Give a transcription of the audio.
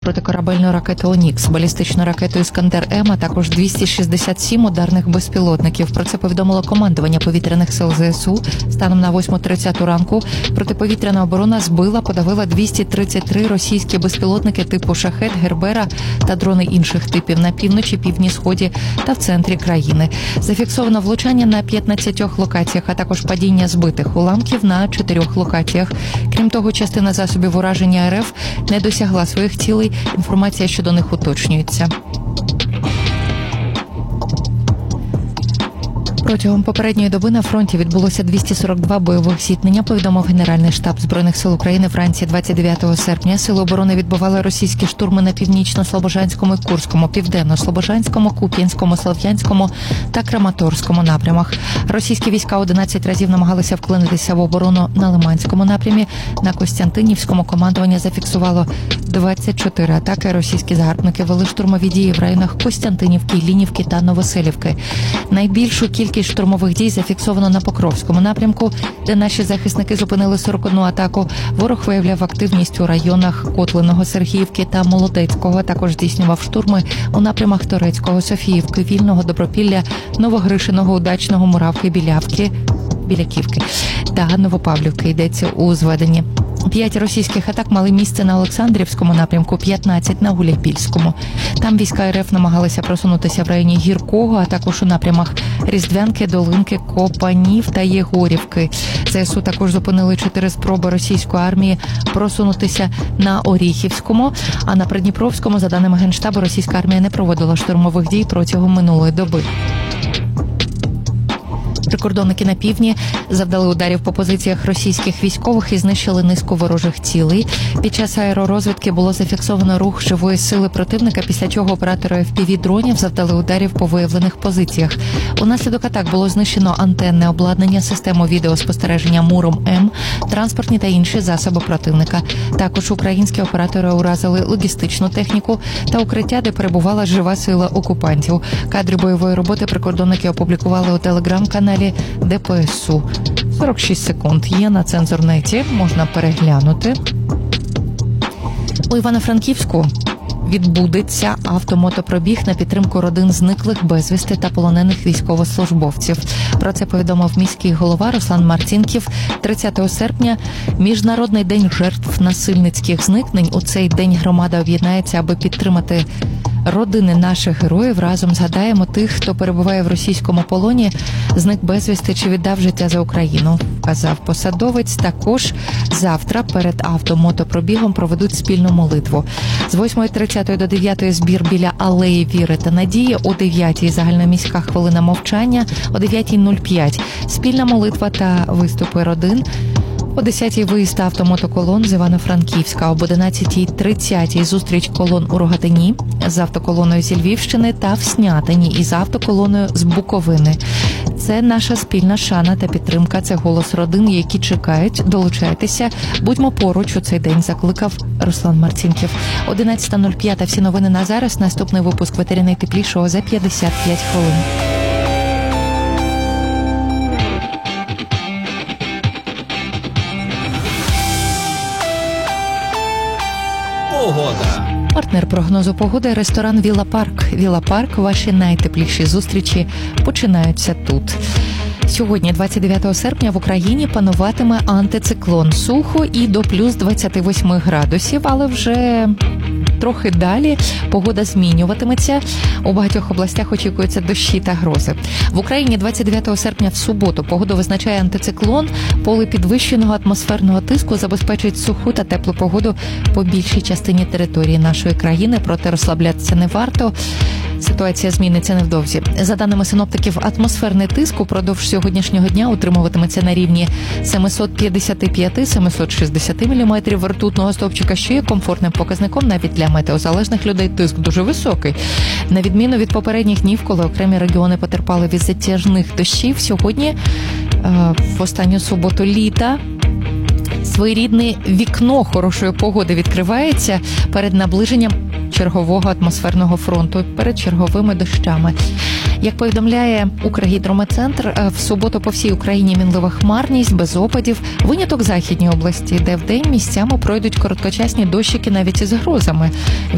протикорабельну ракету «Онікс», балістичну ракету «Іскандер-М», а також 267 ударних безпілотників. Про це повідомило командування повітряних сил ЗСУ. Станом на 8:30 ранку протиповітряна оборона збила, подавила 233 російські безпілотники типу «Шахед», «Гербера» та дрони інших типів на півночі, півдні, сході та в центрі країни. Зафіксовано влучання на 15 локаціях, а також падіння збитих уламків на 4 локаціях. Крім того, частина засобів ураження РФ не досягла своїх цілей. Інформація щодо них уточнюється. Протягом попередньої доби на фронті відбулося 242 бойових зіткнення, повідомив Генеральний штаб Збройних сил України. Вранці 29 серпня Сили оборони відбивали російські штурми на Північно-Слобожанському і Курському, Південно-Слобожанському, Куп'янському, Слов'янському та Краматорському напрямах. Російські війська 11 разів намагалися вклинитися в оборону на Лиманському напрямі. На Костянтинівському командування зафіксувало 24 атаки. Російські загарбники вели штурмові дії в районах Костянтинівки, Іллінівки та Новоселівки. Найбільшу кількість штурмових дій зафіксовано на Покровському напрямку, де наші захисники зупинили 41 атаку. Ворог виявляв активність у районах Котлиного, Сергіївки та Молодецького. Також здійснював штурми у напрямах Торецького, Софіївки, Вільного, Добропілля, Новогришиного, Удачного, Муравки, Біляківки та Новопавлівки. Йдеться у зведенні. 5 російських атак мали місце на Олександрівському напрямку, 15 на Гуляйпільському. Там війська РФ намагалися просунутися в районі Гіркого, а також у напрямах Різдвянки, Долинки, Копанів та Єгорівки. ЗСУ також зупинили 4 спроби російської армії просунутися на Оріхівському, а на Придніпровському, за даними Генштабу, російська армія не проводила штурмових дій протягом минулої доби. Прикордонники на півдні завдали ударів по позиціях російських військових і знищили низку ворожих цілей. Під час аеророзвідки було зафіксовано рух живої сили противника, після чого оператори FPV-дронів завдали ударів по виявлених позиціях. Унаслідок атак було знищено антенне обладнання, систему відеоспостереження «Муром-М», транспортні та інші засоби противника. Також українські оператори уразили логістичну техніку та укриття, де перебувала жива сила окупантів. Кадри бойової роботи прикордонники опублікували у телеграм-каналі ДПСУ. 46 секунд є на цензорнеті, можна переглянути. У Івано-Франківську відбудеться автомотопробіг на підтримку родин зниклих безвісти та полонених військовослужбовців. Про це повідомив міський голова Руслан Марцінків. 30 серпня – Міжнародний день жертв насильницьких зникнень. У цей день громада об'єднається, аби підтримати родини наших героїв. Разом згадаємо тих, хто перебуває в російському полоні, зник безвісти чи віддав життя за Україну, вказав посадовець. Також завтра перед автомотопробігом проведуть спільну молитву. З 8:30 до 9 збір біля Алеї Віри та Надії, о 9 загальноміська хвилина мовчання, о 9:05 спільна молитва та виступи родин. О 10-й виїзд автомотоколон з Івано-Франківська, об 11:30 зустріч колон у Рогатині з автоколоною зі Львівщини та в Снятині із автоколоною з Буковини. Це наша спільна шана та підтримка, це голос родин, які чекають. Долучайтеся, будьмо поруч у цей день, закликав Руслан Марцінків. 11:05 всі новини на зараз. Наступний випуск «Ветері найтеплішого» за 55 хвилин. Погода. Партнер прогнозу погоди – ресторан «Вілла Парк». «Вілла Парк» – ваші найтепліші зустрічі починаються тут. Сьогодні, 29 серпня, в Україні пануватиме антициклон. Сухо і до плюс 28 градусів, але вже трохи далі погода змінюватиметься. У багатьох областях очікуються дощі та грози. В Україні 29 серпня в суботу погоду визначає антициклон. Поле підвищеного атмосферного тиску забезпечить суху та теплу погоду по більшій частині території нашої країни, проте розслаблятися не варто. Ситуація зміниться невдовзі. За даними синоптиків, атмосферний тиск упродовж сьогоднішнього дня утримуватиметься на рівні 755-760 мм ртутного стовпчика, що є комфортним показником навіть для метеозалежних людей. Тиск дуже високий. На відміну від попередніх днів, коли окремі регіони потерпали від затяжних дощів, сьогодні, в останню суботу літа, своєрідне вікно хорошої погоди відкривається перед наближенням чергового атмосферного фронту, перед черговими дощами. Як повідомляє Укргідрометцентр, в суботу по всій Україні мінлива хмарність, без опадів. Виняток західній області, де вдень місцями пройдуть короткочасні дощики навіть із грозами.